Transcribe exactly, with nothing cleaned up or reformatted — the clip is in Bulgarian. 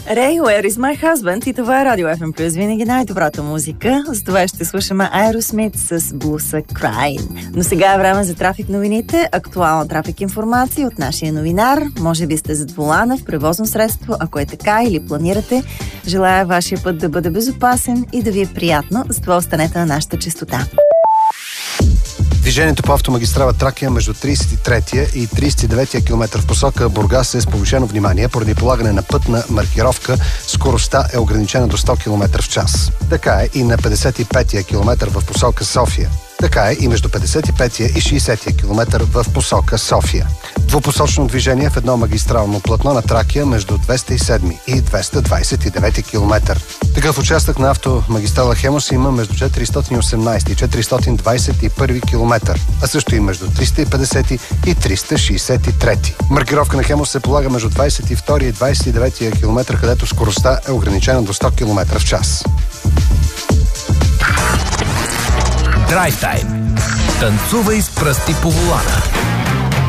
Ray, Where is my husband? И това е Радио Еф Ем Плюс. Винаги най-добрата музика. За това ще слушаме Aerosmith с блуса Crying. Но сега е време за трафик новините. Актуална трафик информация от нашия новинар. Може би сте зад волана в превозно средство. Ако е така или планирате, желая вашия път да бъде безопасен и да ви е приятно. С това останете на нашата честота. Движението по автомагистрала Тракия между тридесет и третия и тридесет и деветия километър в посока Бургас е с повишено внимание поради полагане на пътна маркировка. Скоростта е ограничена до сто километра в час. Така е и на петдесет и петия километър в посока София. Така е и между петдесет и петия и шейсетия километър в посока София. Двупосочно движение в едно магистрално платно на Тракия между двеста и седми и двеста двадесет и девети километър. Такъв участък на автомагистрала Хемус има между четиристотин и осемнадесети и четиристотин двадесет и първи километър, а също и между триста и петдесети и триста шейсет и трети. Маркировка на Хемус се полага между двадесет и втория и двадесет и деветия километър, където скоростта е ограничена до сто километра в час. Драйв тайм. Танцувай с пръсти по волана.